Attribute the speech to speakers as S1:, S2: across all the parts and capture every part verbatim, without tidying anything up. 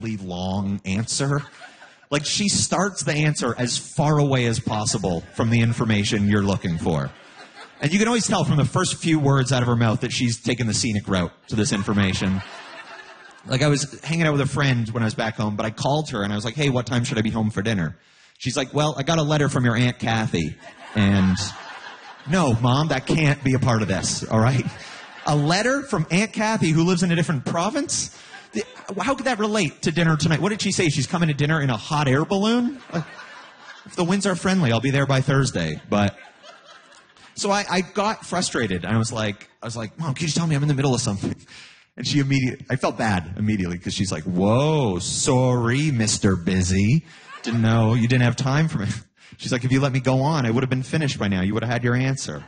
S1: long answer. Like, she starts the answer as far away as possible from the information you're looking for. And you can always tell from the first few words out of her mouth that she's taken the scenic route to this information. Like, I was hanging out with a friend when I was back home, but I called her and I was like, hey, what time should I be home for dinner? She's like, well, I got a letter from your Aunt Kathy. And no, Mom, that can't be a part of this, all right? A letter from Aunt Kathy who lives in a different province? How could that relate to dinner tonight? What did she say? She's coming to dinner in a hot air balloon? Like, if the winds are friendly, I'll be there by Thursday. But so I, I got frustrated. I was like, I was like, Mom, can you just tell me I'm in the middle of something? And she immediately, I felt bad immediately because she's like, whoa, sorry, Mister Busy. Didn't know you didn't have time for me. She's like, if you let me go on, I would have been finished by now. You would have had your answer.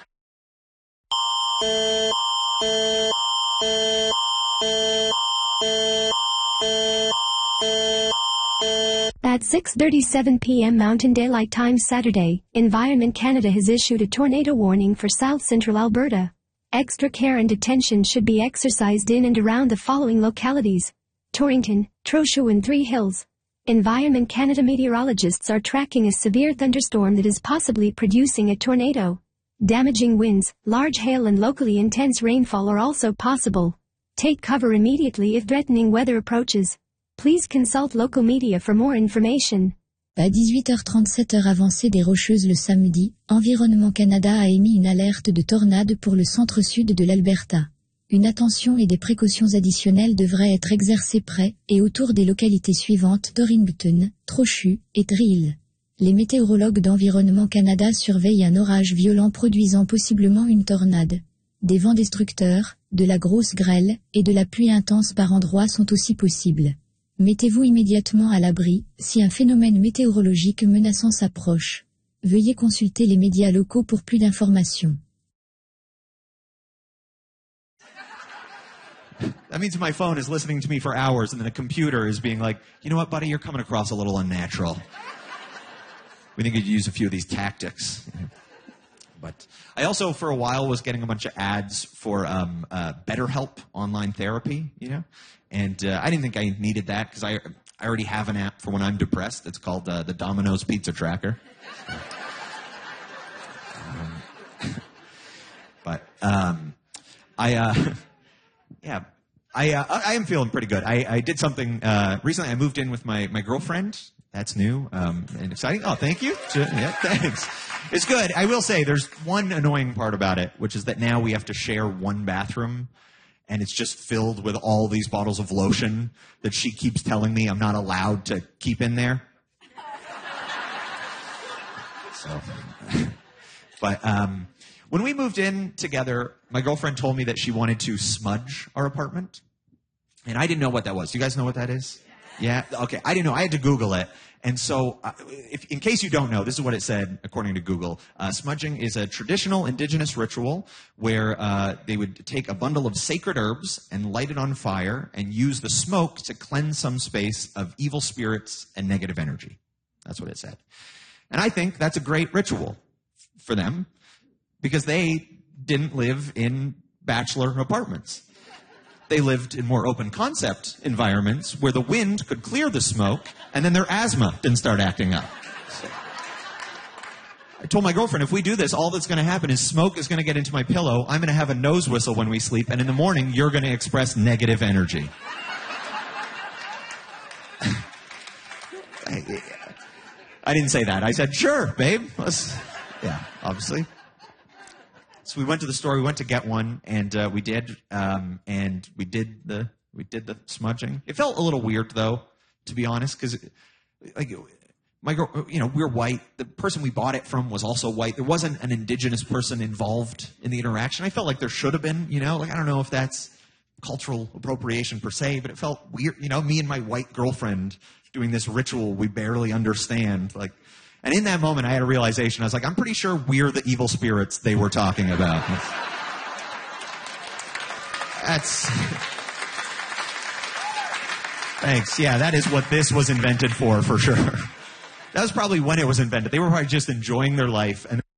S2: At six thirty-seven p m Mountain Daylight Time Saturday, Environment Canada has issued a tornado warning for South Central Alberta. Extra care and attention should be exercised in and around the following localities: Torrington, Trochu and Three Hills. Environment Canada meteorologists are tracking a severe thunderstorm that is possibly producing a tornado. Damaging winds, large hail and locally intense rainfall are also possible. Take cover immediately if threatening weather approaches. Please consult local media for more information.
S3: À dix-huit heures trente-sept heure avancée des Rocheuses le samedi, Environnement Canada a émis une alerte de tornade pour le centre-sud de l'Alberta. Une attention et des précautions additionnelles devraient être exercées près et autour des localités suivantes: Torrington, Trochu et Three Hills. Les météorologues d'Environnement Canada surveillent un orage violent produisant possiblement une tornade. Des vents destructeurs, de la grosse grêle et de la pluie intense par endroits sont aussi possibles. Mettez-vous immédiatement à l'abri si un phénomène météorologique menaçant s'approche. Veuillez consulter les médias locaux pour plus d'informations.
S1: That means my phone is listening to me for hours and then a computer is being like, you know what, buddy, you're coming across a little unnatural. We think you'd use a few of these tactics. But I also, for a while, was getting a bunch of ads for um, uh, BetterHelp online therapy, you know? And uh, I didn't think I needed that because I, I already have an app for when I'm depressed. It's called uh, the Domino's Pizza Tracker. um, but um, I, uh, yeah, I, uh, I am feeling pretty good. I, I did something uh, recently. I moved in with my, my girlfriend. That's new um, and exciting. Oh, thank you. Yeah, thanks. It's good. I will say there's one annoying part about it, which is that now we have to share one bathroom, and it's just filled with all these bottles of lotion that she keeps telling me I'm not allowed to keep in there. So, but um, when we moved in together, my girlfriend told me that she wanted to smudge our apartment, and I didn't know what that was. Do you guys know what that is? Yeah? Okay, I didn't know. I had to Google it. And so, uh, if, in case you don't know, this is what it said, according to Google. Uh, smudging is a traditional indigenous ritual where uh, they would take a bundle of sacred herbs and light it on fire and use the smoke to cleanse some space of evil spirits and negative energy. That's what it said. And I think that's a great ritual for them because they didn't live in bachelor apartments. They lived in more open concept environments where the wind could clear the smoke and then their asthma didn't start acting up. So I told my girlfriend, if we do this, all that's going to happen is smoke is going to get into my pillow, I'm going to have a nose whistle when we sleep, and in the morning, you're going to express negative energy. I, I didn't say that. I said, sure, babe. Let's, yeah, obviously. So we went to the store, we went to get one, and uh, we did, um, and we did the we did the smudging. It felt a little weird, though, to be honest, because, like, my girl, you know, we're white. The person we bought it from was also white. There wasn't an indigenous person involved in the interaction. I felt like there should have been, you know, like, I don't know if that's cultural appropriation per se, but it felt weird, you know, me and my white girlfriend doing this ritual we barely understand, like. And in that moment, I had a realization. I was like, I'm pretty sure we're the evil spirits they were talking about. That's... Thanks. Yeah, that is what this was invented for, for sure. That was probably when it was invented. They were probably just enjoying their life. And